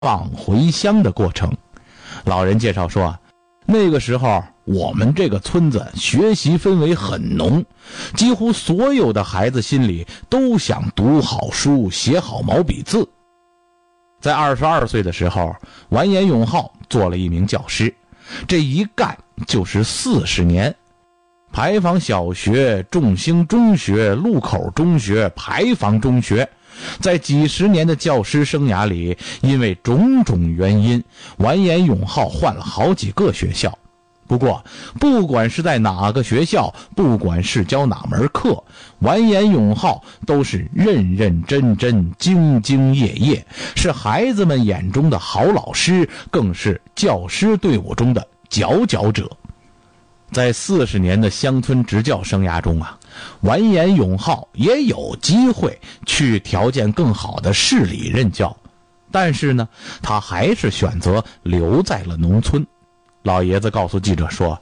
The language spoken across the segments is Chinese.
放回乡的过程。老人介绍说，那个时候我们这个村子学习氛围很浓，几乎所有的孩子心里都想读好书，写好毛笔字。在22岁的时候，完颜永浩做了一名教师，这一干就是40年。牌坊小学、众兴中学、路口中学、牌坊中学，在几十年的教师生涯里，因为种种原因，完颜永浩换了好几个学校。不过不管是在哪个学校，不管是教哪门课，完颜永浩都是认认真真、兢兢业业，是孩子们眼中的好老师，更是教师队伍中的佼佼者。在40年的乡村执教生涯中完颜永浩也有机会去条件更好的市里任教，但是呢，他还是选择留在了农村。老爷子告诉记者说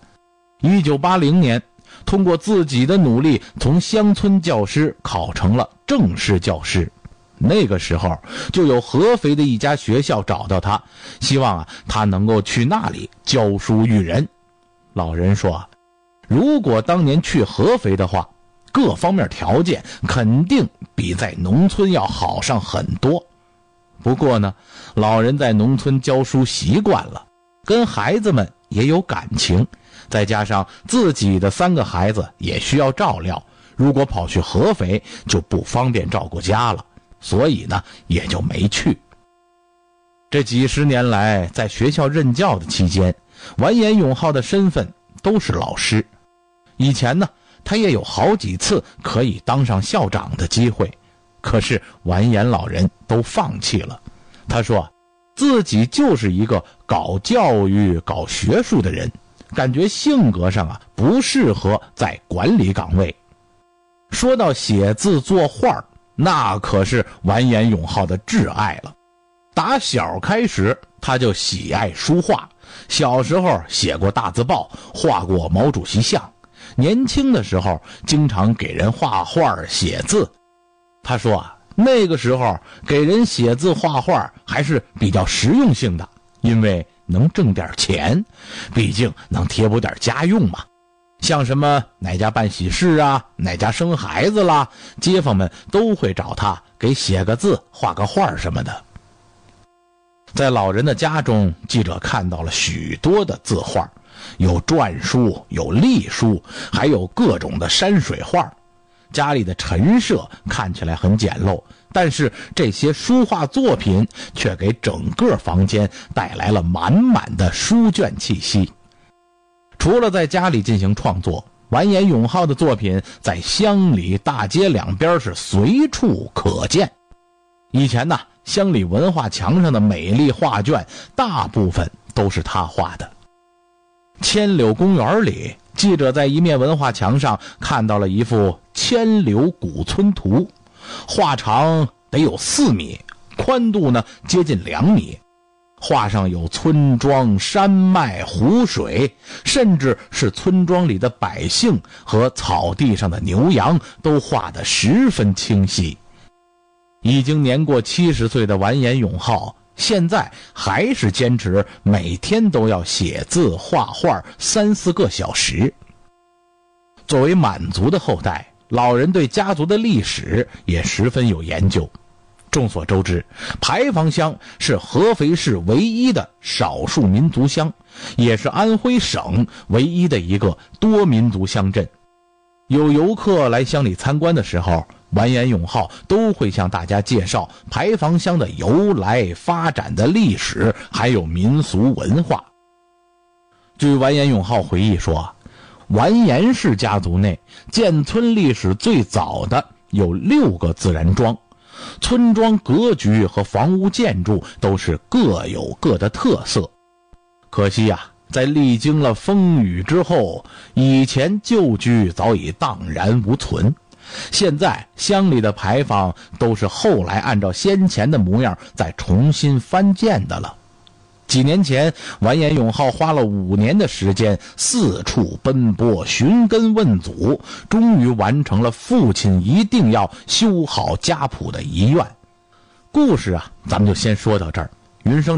，1980年通过自己的努力，从乡村教师考成了正式教师。那个时候就有合肥的一家学校找到他，希望他能够去那里教书育人。老人说，如果当年去合肥的话，各方面条件肯定比在农村要好上很多。不过呢，老人在农村教书习惯了，跟孩子们也有感情，再加上自己的3个孩子也需要照料，如果跑去合肥就不方便照顾家了，所以呢也就没去。这几十年来，在学校任教的期间，完颜永浩的身份都是老师。以前呢，他也有好几次可以当上校长的机会，可是完颜老人都放弃了。他说，自己就是一个搞教育、搞学术的人，感觉性格上不适合在管理岗位。说到写字作画，那可是完颜永浩的挚爱了。打小开始，他就喜爱书画，小时候写过大字报，画过毛主席像，年轻的时候经常给人画画写字。他说那个时候给人写字画画还是比较实用性的，因为能挣点钱，毕竟能贴补点家用嘛。像什么哪家办喜事哪家生孩子啦，街坊们都会找他给写个字、画个画什么的。在老人的家中，记者看到了许多的字画，有篆书，有隶书，还有各种的山水画。家里的陈设看起来很简陋，但是这些书画作品却给整个房间带来了满满的书卷气息。除了在家里进行创作，完颜永浩的作品在乡里大街两边是随处可见。以前呢，乡里文化墙上的美丽画卷大部分都是他画的。千柳公园里，记者在一面文化墙上看到了一幅千柳古村图，画长得有4米，宽度呢接近2米。画上有村庄、山脉、湖水，甚至是村庄里的百姓和草地上的牛羊都画得十分清晰。已经年过70岁的完颜永浩，现在还是坚持每天都要写字画画3-4个小时。作为满族的后代，老人对家族的历史也十分有研究。众所周知，牌坊乡是合肥市唯一的少数民族乡，也是安徽省唯一的一个多民族乡镇。有游客来乡里参观的时候，完颜永浩都会向大家介绍牌坊乡的由来、发展的历史，还有民俗文化。据完颜永浩回忆说，完颜氏家族内建村历史最早的有6个自然庄，村庄格局和房屋建筑都是各有各的特色。可惜在历经了风雨之后，以前旧居早已荡然无存。现在乡里的牌坊都是后来按照先前的模样再重新翻建的了。几年前，完颜永浩花了5年的时间，四处奔波，寻根问祖，终于完成了父亲一定要修好家谱的遗愿。故事咱们就先说到这儿。 云生